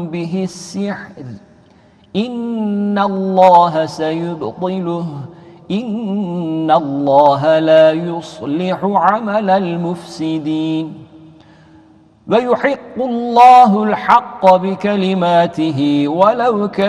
به السحر إن الله سيبطله إن الله لا يصلح عمل المفسدين ويحق الله الحق بكلماته ولو كان